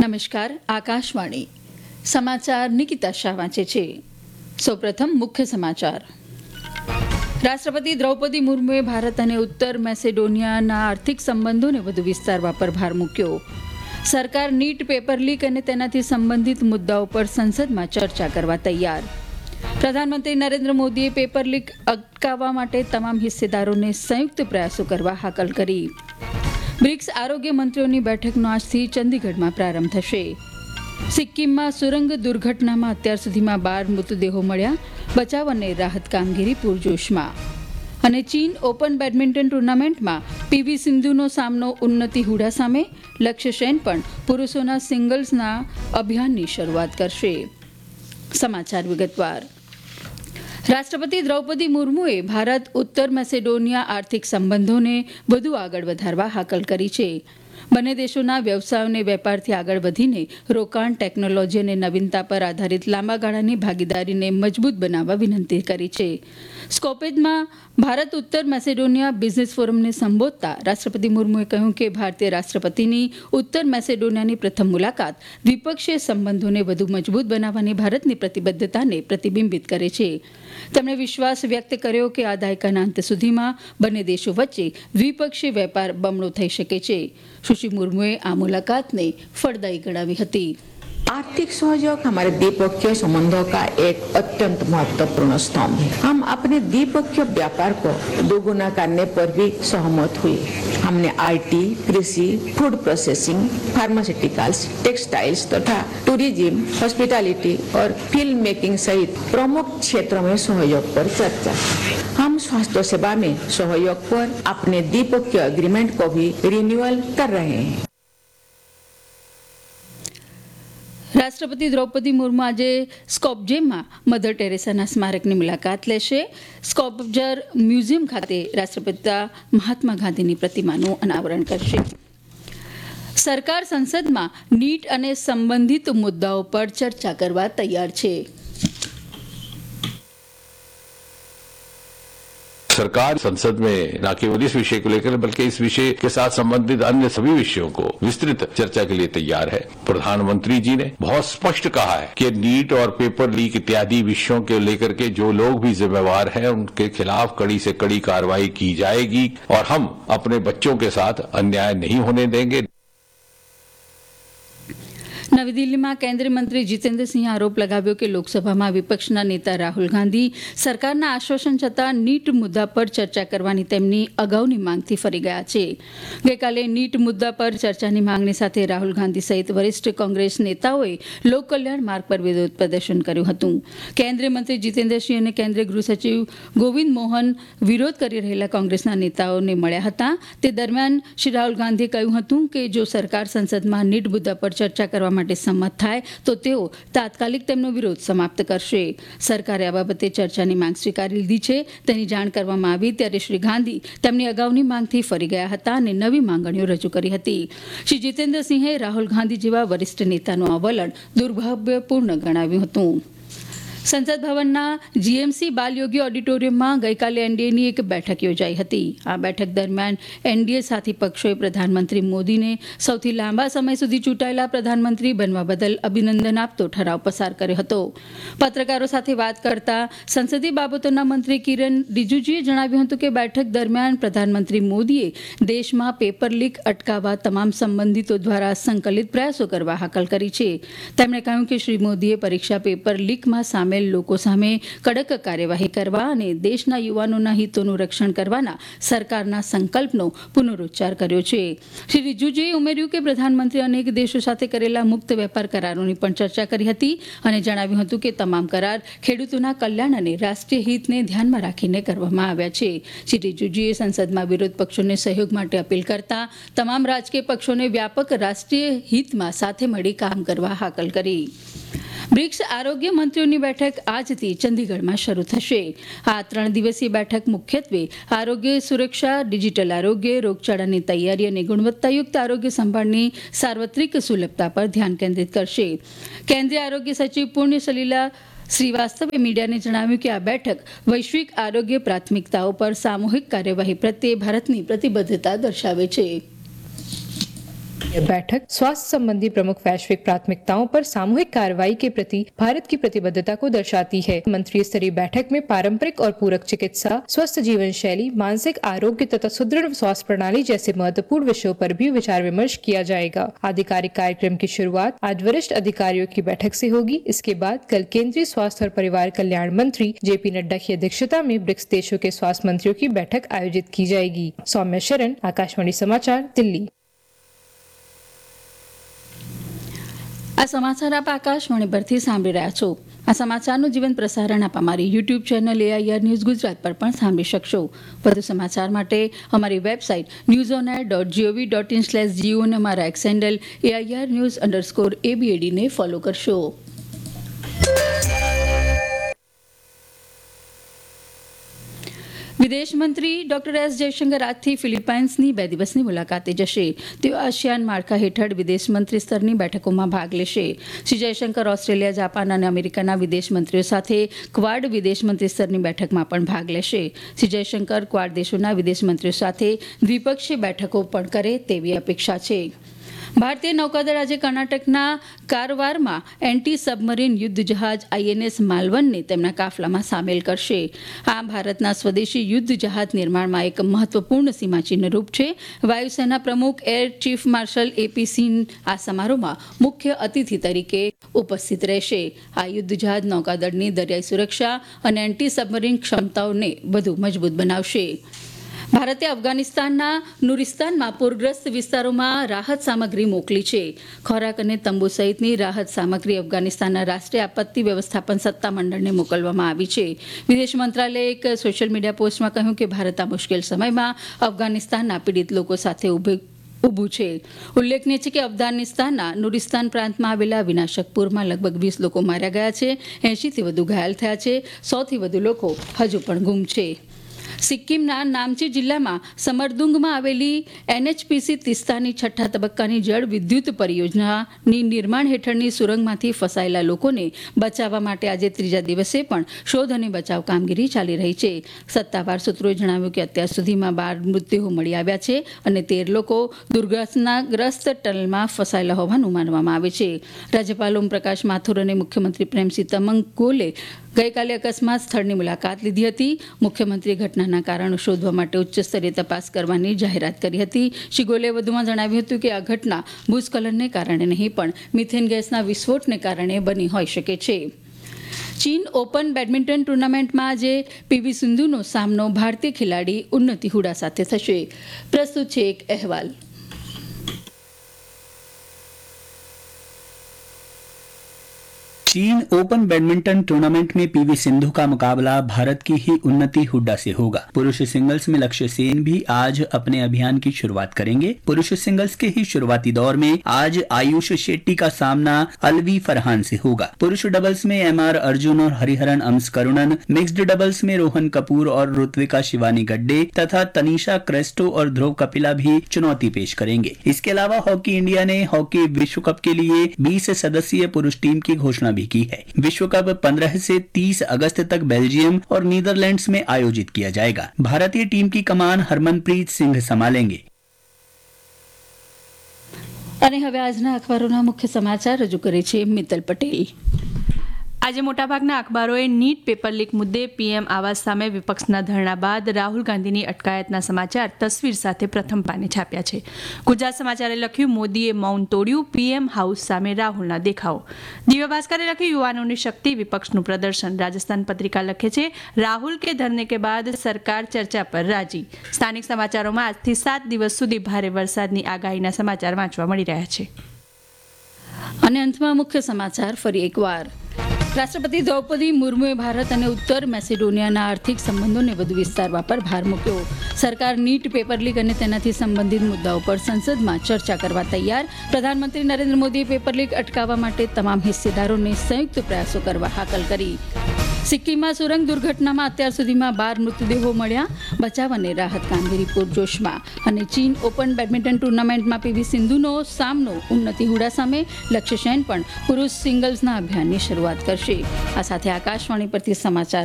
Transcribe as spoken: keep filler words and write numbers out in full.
નમસ્કાર, આકાશવાણી સમાચાર નિકિતા શાહ વાંચે છે. સૌપ્રથમ મુખ્ય સમાચાર. રાષ્ટ્રપતિ દ્રૌપદી મુર્મુએ ભારત અને ઉત્તર મેસેડોનિયાના આર્થિક સંબંધોને વધુ વિસ્તારવા પર ભાર મૂક્યો. સરકાર નીટ પેપર લીક અને તેનાથી સંબંધિત મુદ્દાઓ પર સંસદમાં ચર્ચા કરવા તૈયાર. પ્રધાનમંત્રી નરેન્દ્ર મોદીએ પેપર લીક અટકાવવા માટે તમામ હિસ્સેદારોને સંયુક્ત પ્રયાસો કરવા હાકલ કરી. બ્રિક્સ આરોગ્ય મંત્રીઓની બેઠકનો આજથી ચંદીગઢમાં પ્રારંભ થશે. સિક્કિમમાં સુરંગ દુર્ઘટનામાં અત્યાર સુધીમાં બાર મૃતદેહો મળ્યા. બચાવ અને રાહત કામગીરી પૂરજોશમાં. અને ચીન ઓપન બેડમિન્ટન ટુર્નામેન્ટમાં પીવી સિંધુનો સામનો ઉન્નતિ હુડા સામે. લક્ષ્ય સેન પણ પુરુષોના સિંગલ્સના અભિયાનની શરૂઆત કરશે. સમાચાર વિગતવાર. રાષ્ટ્રપતિ દ્રૌપદી મુર્મુએ ભારત ઉત્તર મેસેડોનિયા આર્થિક સંબંધોને વધુ આગળ વધારવા હાકલ કરી છે. બંને દેશોના વ્યવસાય અને વેપારથી આગળ વધીને રોકાણ, ટેકનોલોજી અને નવીનતા પર આધારિત લાંબા ગાળાની ભાગીદારીને મજબૂત બનાવવા વિનંતી કરી છે. સ્કોપેજમાં ભારત ઉત્તર મેસેડોનિયા બિઝનેસ ફોરમને સંબોધતા રાષ્ટ્રપતિ મુર્મુએ કહ્યું કે ભારતીય રાષ્ટ્રપતિની ઉત્તર મેસેડોનિયાની પ્રથમ મુલાકાત દ્વિપક્ષીય સંબંધોને વધુ મજબૂત બનાવવાની ભારતની પ્રતિબદ્ધતાને પ્રતિબિંબિત કરે છે. તેમણે વિશ્વાસ વ્યક્ત કર્યો કે આ દાયકાના અંત સુધીમાં બંને દેશો વચ્ચે દ્વિપક્ષીય વેપાર બમણો થઈ શકે છે. સુશ્રી મુર્મુએ આ મુલાકાતને ફળદાયી ગણાવી હતી. आर्थिक सहयोग हमारे द्विपक्षीय संबंधों का एक अत्यंत महत्वपूर्ण स्तंभ है. हम अपने द्विपक्षीय व्यापार को दोगुना करने पर भी सहमत हुए. हमने आईटी, कृषि, फूड प्रोसेसिंग, फार्मास्यूटिकल्स, टेक्सटाइल्स तथा टूरिज्म, हॉस्पिटैलिटी और फिल्म मेकिंग सहित प्रमुख क्षेत्रों में सहयोग पर चर्चा. हम स्वास्थ्य सेवा में सहयोग पर अपने द्विपक्षीय एग्रीमेंट को भी रिन्यूअल कर रहे हैं. રાષ્ટ્રપતિ દ્રૌપદી મુર્મુ આજે સ્કોપજેમાં મધર ટેરેસાના સ્મારકની મુલાકાત લેશે. સ્કોપજર મ્યુઝિયમ ખાતે રાષ્ટ્રપિતા મહાત્મા ગાંધીની પ્રતિમાનું અનાવરણ કરશે. સરકાર સંસદમાં નીટ અને સંબંધિત મુદ્દાઓ પર ચર્ચા કરવા તૈયાર છે. सरकार संसद में न केवल इस विषय को लेकर बल्कि इस विषय के साथ संबंधित अन्य सभी विषयों को विस्तृत चर्चा के लिए तैयार है. प्रधानमंत्री जी ने बहुत स्पष्ट कहा है कि नीट और पेपर लीक इत्यादि विषयों को लेकर के जो लोग भी जिम्मेवार हैं उनके खिलाफ कड़ी से कड़ी कार्रवाई की जाएगी और हम अपने बच्चों के साथ अन्याय नहीं होने देंगे. નવી દિલ્હીમાં કેન્દ્રીય મંત્રી જીતેન્દ્રસિંહે આરોપ લગાવ્યો કે લોકસભામાં વિપક્ષના નેતા રાહુલ ગાંધી સરકારના આશ્વાસન છતાં નીટ મુદ્દા પર ચર્ચા કરવાની તેમની અગાઉની માંગથી ફરી ગયા છે. ગઈકાલે નીટ મુદ્દા પર ચર્ચાની માંગણી સાથે રાહુલ ગાંધી સહિત વરિષ્ઠ કોંગ્રેસ નેતાઓએ લોકકલ્યાણ માર્ગ પર વિરોધ પ્રદર્શન કર્યું હતું. કેન્દ્રીય મંત્રી જીતેન્દ્રસિંહ અને કેન્દ્રીય ગૃહ સચિવ ગોવિંદ મોહન વિરોધ કરી રહેલા કોંગ્રેસના નેતાઓને મળ્યા હતા. તે દરમિયાન શ્રી રાહુલ ગાંધીએ કહ્યું હતું કે જો સરકાર સંસદમાં નીટ મુદ્દા પર ચર્ચા કરવા માટે સંમત થાય તો તેઓ તાત્કાલિક તેમનો વિરોધ સમાપ્ત કરશે. સરકારે આ બાબતે ચર્ચાની માંગ સ્વીકારી લીધી છે. તેની જાણ કરવામાં આવી ત્યારે શ્રી ગાંધી તેમની અગાઉની માંગથી ફરી ગયા હતા અને નવી માંગણીઓ રજૂ કરી હતી. શ્રી જીતેન્દ્રસિંહે રાહુલ ગાંધી જેવા વરિષ્ઠ નેતાનું આ વલણ દુર્ભાગ્યપૂર્ણ ગણાવ્યું હતું. સંસદ ભવનના જીએમસી બાલયોગી ઓડિટોરિયમમાં ગઈકાલે એનડીએની એક બેઠક યોજાઈ હતી. આ બેઠક દરમિયાન એનડીએ સાથી પક્ષોએ પ્રધાનમંત્રી મોદીને સૌથી લાંબા સમય સુધી ચૂંટાયેલા પ્રધાનમંત્રી બનવા બદલ અભિનંદન આપતો ઠરાવ પસાર કર્યો હતો. પત્રકારો સાથે વાત કરતા સંસદીય બાબતોના મંત્રી કિરણ રિજિજુએ જણાવ્યું હતું કે બેઠક દરમિયાન પ્રધાનમંત્રી મોદીએ દેશમાં પેપર લીક અટકાવવા તમામ સંબંધિતો દ્વારા સંકલિત પ્રયાસો કરવા હાકલ કરી છે. તેમણે કહ્યું કે શ્રી મોદીએ પરીક્ષા પેપર લીકમાં સામેલ લોકો સામે કડક કાર્યવાહી કરવા અને દેશના યુવાનોના હિતોનું રક્ષણ કરવાના સરકારના સંકલ્પનો પુનરુચ્ચાર કર્યો છે. શ્રી રિજિજુએ ઉમેર્યું કે પ્રધાનમંત્રી અનેક દેશો સાથે કરેલા મુક્ત વેપાર કરારોની પણ ચર્ચા કરી હતી અને જણાવ્યું હતું કે તમામ કરાર ખેડૂતોના કલ્યાણ અને રાષ્ટ્રીય હિતને ધ્યાનમાં રાખીને કરવામાં આવ્યા છે. શ્રી રિજિજુએ સંસદમાં વિરોધ પક્ષોને સહયોગ માટે અપીલ કરતા તમામ રાજકીય પક્ષોને વ્યાપક રાષ્ટ્રીય હિતમાં સાથે મળી કામ કરવા હાકલ કરી. બ્રિક્સ આરોગ્ય મંત્રીઓની બેઠક આજથી ચંદીગઢમાં શરૂ થશે. આ ત્રણ દિવસીય બેઠક મુખ્યત્વે આરોગ્ય સુરક્ષા, ડિજિટલ આરોગ્ય, રોગચાળાની તૈયારી અને ગુણવત્તાયુક્ત આરોગ્ય સંભાળની સાર્વત્રિક સુલભતા પર ધ્યાન કેન્દ્રિત કરશે. કેન્દ્રીય આરોગ્ય સચિવ પુણ્ય સલીલા શ્રીવાસ્તવે મીડિયાને જણાવ્યું કે આ બેઠક વૈશ્વિક આરોગ્ય પ્રાથમિકતાઓ પર સામૂહિક કાર્યવાહી પ્રત્યે ભારતની પ્રતિબદ્ધતા દર્શાવે છે. यह बैठक स्वास्थ्य संबंधी प्रमुख वैश्विक प्राथमिकताओं पर सामूहिक कार्रवाई के प्रति भारत की प्रतिबद्धता को दर्शाती है। मंत्री स्तरीय बैठक में पारंपरिक और पूरक चिकित्सा, स्वस्थ जीवन शैली, मानसिक आरोग्य तथा सुदृढ़ स्वास्थ्य प्रणाली जैसे महत्वपूर्ण विषयों पर भी विचार विमर्श किया जाएगा। आधिकारिक कार्यक्रम की शुरुआत आज वरिष्ठ अधिकारियों की बैठक से होगी। इसके बाद कल केंद्रीय स्वास्थ्य और परिवार कल्याण मंत्री जेपी नड्डा की अध्यक्षता में ब्रिक्स देशों के स्वास्थ्य मंत्रियों की बैठक आयोजित की जाएगी। सौम्या शरण, आकाशवाणी समाचार, दिल्ली। આ સમાચાર આપ આકાશવાણી પરથી સાંભળી રહ્યા છો। આ સમાચારનું જીવંત પ્રસારણ આપ અમારી YouTube channel AIR news Gujarat પર પણ સાંભળી શકશો। વધુ સમાચાર માટે અમારી website news on air dot GOV dot in slash Jio અને અમારા x handle AIR news underscore એબીએડીને follow કરશો। વિદેશ મંત્રી ડોક્ટર એસ જયશંકર આજથી ફિલિપાઇન્સની બે દિવસની મુલાકાતે જશે। તેઓ આસિયાન માળખા હેઠળ વિદેશ મંત્રી સ્તરની બેઠકોમાં ભાગ લેશે। શ્રી જયશંકર ઓસ્ટ્રેલિયા, જાપાન અને અમેરિકાના વિદેશ મંત્રીઓ સાથે ક્વાડ વિદેશ મંત્રી સ્તરની બેઠકમાં પણ ભાગ લેશે। શ્રી જયશંકર ક્વાડ દેશોના વિદેશ મંત્રીઓ સાથે દ્વિપક્ષીય બેઠકો પણ કરે તેવી અપેક્ષા છે। ભારતીય નૌકાદળ આજે કર્ણાટકના કારવારમાં એન્ટી સબમરીન યુદ્ધ જહાજ આઈએનએસ માલવનને તેમના કાફલામાં સામેલ કરશે। આ ભારતના સ્વદેશી યુદ્ધ જહાજ નિર્માણમાં એક મહત્વપૂર્ણ સીમાચિહ્નરૂપ છે। વાયુસેના પ્રમુખ એર ચીફ માર્શલ એપી સિંહ આ સમારોહમાં મુખ્ય અતિથિ તરીકે ઉપસ્થિત રહેશે। આ યુદ્ધ જહાજ નૌકાદળની દરિયાઈ સુરક્ષા અને એન્ટી સબમરીન ક્ષમતાઓને વધુ મજબૂત બનાવશે। ભારતે અફઘાનિસ્તાનના નુરિસ્તાનમાં પૂરગ્રસ્ત વિસ્તારોમાં રાહત સામગ્રી મોકલી છે। ખોરાક અને તંબુ સહિતની રાહત સામગ્રી અફઘાનિસ્તાનના રાષ્ટ્રીય આપત્તિ વ્યવસ્થાપન સત્તામંડળને મોકલવામાં આવી છે। વિદેશ મંત્રાલયે એક સોશિયલ મીડિયા પોસ્ટમાં કહ્યું કે ભારત આ મુશ્કેલ સમયમાં અફઘાનિસ્તાનના પીડિત લોકો સાથે ઉભી ઊભું છે। ઉલ્લેખનીય છે કે અફઘાનિસ્તાનના નુરિસ્તાન પ્રાંતમાં આવેલા વિનાશકપુરમાં લગભગ વીસ લોકો માર્યા ગયા છે, એંશીથી વધુ ઘાયલ થયા છે, સોથી વધુ લોકો હજુ પણ ગુમ છે। સિક્કિમના નામચી જિલ્લામાં સમરદુંગમાં આવેલી એનએચપીસી તિસ્તાની છઠ્ઠા તબક્કાની જળ વિદ્યુત પરિયોજનાની નિર્માણ હેઠળની સુરંગમાંથી ફસાયેલા લોકોને બચાવવા માટે આજે ત્રીજા દિવસે પણ શોધ અને બચાવ કામગીરી ચાલી રહી છે। સત્તાવાર સૂત્રોએ જણાવ્યું કે અત્યાર સુધીમાં બાર મૃતદેહો મળી આવ્યા છે અને તેર લોકો દુર્ઘટનાગ્રસ્ત ટનલમાં ફસાયેલા હોવાનું માનવામાં આવે છે। રાજ્યપાલ ઓમ પ્રકાશ માથુર અને મુખ્યમંત્રી પ્રેમસિંહ તમંગ ગોલે ગઈકાલે અકસ્માત સ્થળની મુલાકાત લીધી હતી। મુખ્યમંત્રીએ ઘટનાના કારણો શોધવા માટે ઉચ્ચસ્તરીય તપાસ કરવાની જાહેરાત કરી હતી। શ્રી ગોલે વધુમાં જણાવ્યું હતું કે આ ઘટના ભૂસ્ખલનને કારણે નહીં પણ મિથેન ગેસના વિસ્ફોટને કારણે બની હોઈ શકે છે। ચીન ઓપન બેડમિન્ટન ટુર્નામેન્ટમાં આજે પીવી સિંધુનો સામનો ભારતીય ખેલાડી ઉન્નતિ હુડા સાથે થશે। પ્રસ્તુત છે એક અહેવાલ। चीन ओपन बैडमिंटन टूर्नामेंट में पीवी सिंधु का मुकाबला भारत की ही उन्नति हुड्डा से होगा। पुरुष सिंगल्स में लक्ष्य सेन भी आज अपने अभियान की शुरुआत करेंगे। पुरुष सिंगल्स के ही शुरुआती दौर में आज आयुष शेट्टी का सामना अलवी फरहान से होगा। पुरुष डबल्स में एम आर अर्जुन और हरिहरन अम्सकरुणन, मिक्स्ड डबल्स में रोहन कपूर और ऋत्विका शिवानी गड्डे तथा तनीषा क्रेस्टो और ध्रुव कपिला भी चुनौती पेश करेंगे। इसके अलावा हॉकी इंडिया ने हॉकी विश्व कप के लिए बीस सदस्यीय पुरुष टीम की घोषणा भी की है। विश्व कप पंद्रह से तीस अगस्त तक बेल्जियम और नीदरलैंड्स में आयोजित किया जाएगा। भारतीय टीम की कमान हरमनप्रीत सिंह संभालेंगे। અને હવે આજના અખબારોના મુખ્ય સમાચાર રજૂ કરે છે મિત્તલ પટેલ। આજે મોટાભાગના અખબારોએ નીટ પેપર લીક મુદ્દે પીએમ આવાસ સામે વિપક્ષના ધરણા બાદ રાહુલ ગાંધીની અટકાયતના સમાચાર તસવીર સાથે પ્રથમ પાને છાપ્યા છે। ગુજરાત સમાચારે લખ્યું, મોદીએ મૌન તોડ્યું, પીએમ હાઉસ સામે રાહુલના દેખાવો। દિવ્ય ભાસ્કરે લખ્યું, યુવાનોની શક્તિ, વિપક્ષનું પ્રદર્શન। રાજસ્થાન પત્રિકા લખે છે, રાહુલ કે ધરને કે બાદ સરકાર ચર્ચા પર રાજી। સ્થાનિક સમાચારોમાં આજથી સાત દિવસ સુધી ભારે વરસાદની આગાહીના સમાચાર વાંચવા મળી રહ્યા છે। અને અંતમાં મુખ્ય સમાચાર ફરી એકવાર। રાષ્ટ્રપતિ દ્રૌપદી મુર્મુએ ભારત અને ઉત્તર મેસિડોનિયાના આર્થિક સંબંધોને વધુ વિસ્તારવા પર ભાર મૂક્યો। સરકાર નીટ પેપર લીક અને તેનાથી સંબંધિત મુદ્દાઓ પર સંસદમાં ચર્ચા કરવા તૈયાર। પ્રધાનમંત્રી નરેન્દ્ર મોદીએ પેપર લીક અટકાવવા માટે તમામ હિસ્સેદારોને સંયુક્ત પ્રયાસો કરવા હાકલ કરી। સિક્કિમમાં સુરંગ દુર્ઘટનામાં અત્યાર સુધીમાં બાર મૃતદેહો મળ્યા। બચાવ અને રાહત કામગીરી પૂરજોશમાં। અને ચીન ઓપન બેડમિન્ટન ટુર્નામેન્ટમાં પીવી સિંધુનો સામનો ઉન્નતિ હુડા સામે। લક્ષ્ય સેન પણ પુરુષ સિંગલ્સના અભિયાનની શરૂઆત કરશે। આ સાથે આકાશવાણી પરથી સમાચાર